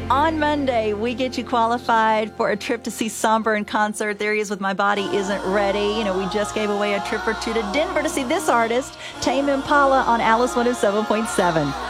On Monday, we get you qualified for a trip to see Somber in concert. There he is with My Body Isn't Ready. You know, we just gave away a trip or two to Denver to see this artist, Tame Impala, on Alice 107.7.